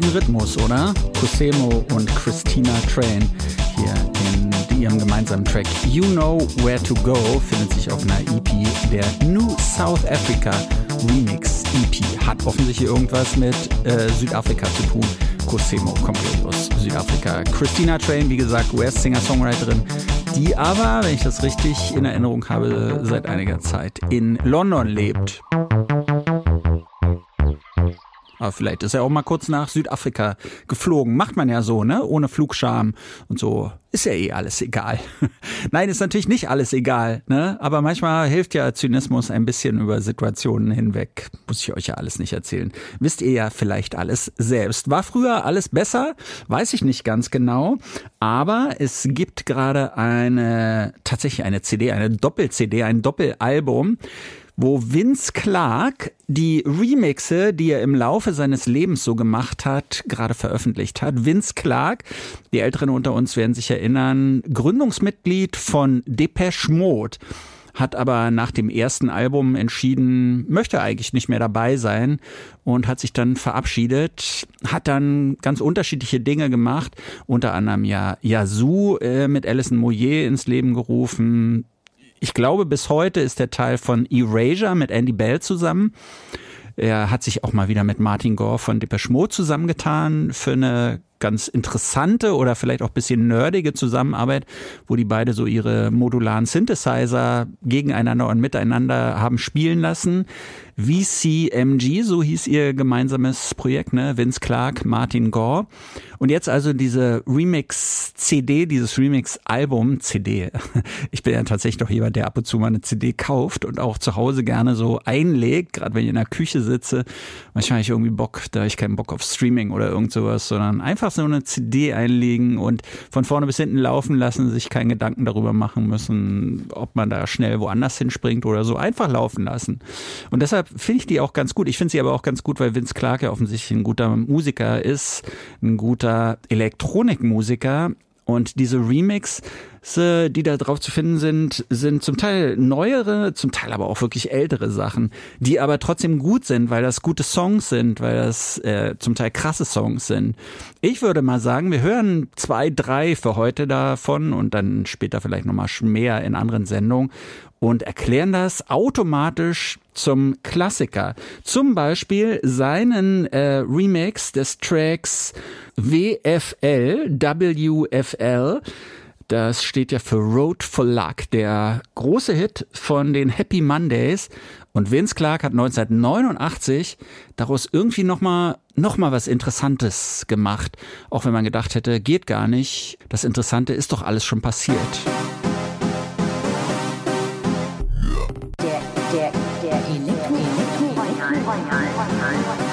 Rhythmus, oder? Cosemo und Christina Train hier in ihrem gemeinsamen Track You Know Where to Go findet sich auf einer EP, der New South Africa Remix EP. Hat offensichtlich irgendwas mit Südafrika zu tun. Cosemo kommt aus Südafrika. Christina Train, wie gesagt, US-Singer-Songwriterin, die aber, wenn ich das richtig in Erinnerung habe, seit einiger Zeit in London lebt. Aber vielleicht ist er auch mal kurz nach Südafrika geflogen. Macht man ja so, ne? Ohne Flugscham und so. Ist ja eh alles egal. Nein, ist natürlich nicht alles egal, ne? Aber manchmal hilft ja Zynismus ein bisschen über Situationen hinweg. Muss ich euch ja alles nicht erzählen. Wisst ihr ja vielleicht alles selbst. War früher alles besser? Weiß ich nicht ganz genau. Aber es gibt gerade tatsächlich eine CD, eine Doppel-CD, ein Doppelalbum, wo Vince Clarke die Remixe, die er im Laufe seines Lebens so gemacht hat, gerade veröffentlicht hat. Vince Clarke, die Älteren unter uns werden sich erinnern, Gründungsmitglied von Depeche Mode, hat aber nach dem ersten Album entschieden, möchte eigentlich nicht mehr dabei sein und hat sich dann verabschiedet, hat dann ganz unterschiedliche Dinge gemacht, unter anderem ja Yazoo mit Alison Moyet ins Leben gerufen. Ich glaube, bis heute ist der Teil von Erasure mit Andy Bell zusammen. Er hat sich auch mal wieder mit Martin Gore von Depeche Mode zusammengetan für eine ganz interessante oder vielleicht auch ein bisschen nerdige Zusammenarbeit, wo die beide so ihre modularen Synthesizer gegeneinander und miteinander haben spielen lassen. VCMG, so hieß ihr gemeinsames Projekt, ne? Vince Clarke, Martin Gore. Und jetzt also diese Remix-CD, dieses Remix-Album, CD. Ich bin ja tatsächlich doch jemand, der ab und zu mal eine CD kauft und auch zu Hause gerne so einlegt, gerade wenn ich in der Küche sitze. Manchmal habe ich irgendwie da habe ich keinen Bock auf Streaming oder irgend sowas, sondern einfach so eine CD einlegen und von vorne bis hinten laufen lassen, sich keinen Gedanken darüber machen müssen, ob man da schnell woanders hinspringt oder so. Einfach laufen lassen. Und deshalb finde ich die auch ganz gut. Ich finde sie aber auch ganz gut, weil Vince Clarke ja offensichtlich ein guter Musiker ist, ein guter Elektronikmusiker. Und diese Remix, die da drauf zu finden sind zum Teil neuere, zum Teil aber auch wirklich ältere Sachen, die aber trotzdem gut sind, weil das gute Songs sind, weil das zum Teil krasse Songs sind. Ich würde mal sagen, wir hören 2, 3 für heute davon und dann später vielleicht nochmal mehr in anderen Sendungen und erklären das automatisch zum Klassiker. Zum Beispiel seinen Remix des Tracks WFL. Das steht ja für Road for Luck, der große Hit von den Happy Mondays. Und Vince Clarke hat 1989 daraus irgendwie noch mal was Interessantes gemacht. Auch wenn man gedacht hätte, geht gar nicht. Das Interessante ist doch alles schon passiert. Der Elektroroyal.